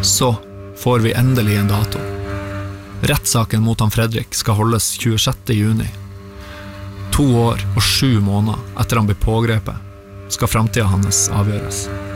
Så får vi endelig en dato. Rettssaken mot han Fredrik skal holdes 26. juni. 2 år og 7 måneder etter han blir pågrepet, skal fremtiden hans avgjøres.